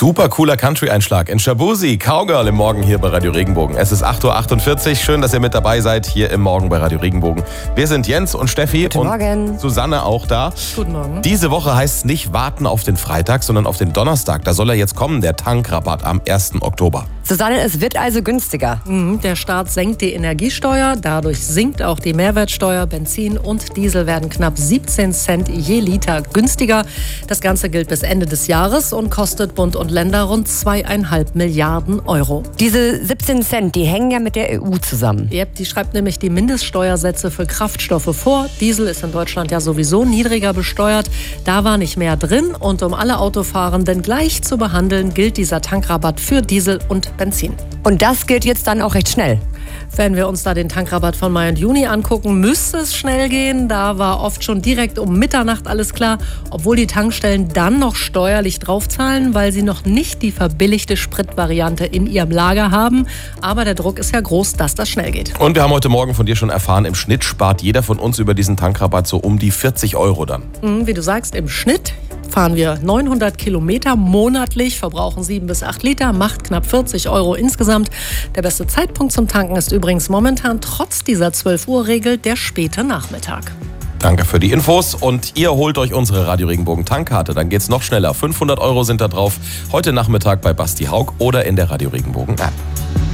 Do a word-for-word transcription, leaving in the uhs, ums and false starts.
Super cooler Country-Einschlag in Shaboozey, Cowgirl im Morgen hier bei Radio Regenbogen. Es ist acht Uhr achtundvierzig. Schön, dass ihr mit dabei seid hier im Morgen bei Radio Regenbogen. Wir sind Jens und Steffi. Guten und Morgen. Susanne auch da. Guten Morgen. Diese Woche heißt es nicht warten auf den Freitag, sondern auf den Donnerstag. Da soll er jetzt kommen, der Tankrabatt am ersten Oktober. Susanne, es wird also günstiger. Mhm, der Staat senkt die Energiesteuer, dadurch sinkt auch die Mehrwertsteuer. Benzin und Diesel werden knapp siebzehn Cent je Liter günstiger. Das Ganze gilt bis Ende des Jahres und kostet Bund und Länder rund zweieinhalb Milliarden Euro. Diese siebzehn Cent, die hängen ja mit der E U zusammen. Yep, die schreibt nämlich die Mindeststeuersätze für Kraftstoffe vor. Diesel ist in Deutschland ja sowieso niedriger besteuert. Da war nicht mehr drin. Und um alle Autofahrenden gleich zu behandeln, gilt dieser Tankrabatt für Diesel und Benzin. Und das gilt jetzt dann auch recht schnell. Wenn wir uns da den Tankrabatt von Mai und Juni angucken, müsste es schnell gehen. Da war oft schon direkt um Mitternacht alles klar, obwohl die Tankstellen dann noch steuerlich draufzahlen, weil sie noch nicht die verbilligte Spritvariante in ihrem Lager haben. Aber der Druck ist ja groß, dass das schnell geht. Und wir haben heute Morgen von dir schon erfahren, im Schnitt spart jeder von uns über diesen Tankrabatt so um die vierzig Euro dann. Mhm, wie du sagst, im Schnitt fahren wir neunhundert Kilometer monatlich, verbrauchen sieben bis acht Liter, macht knapp vierzig Euro insgesamt. Der beste Zeitpunkt zum Tanken ist übrigens momentan trotz dieser zwölf Uhr Regel der späte Nachmittag. Danke für die Infos und ihr holt euch unsere Radio Regenbogen Tankkarte, dann geht's noch schneller. fünfhundert Euro sind da drauf, heute Nachmittag bei Basti Haug oder in der Radio Regenbogen App.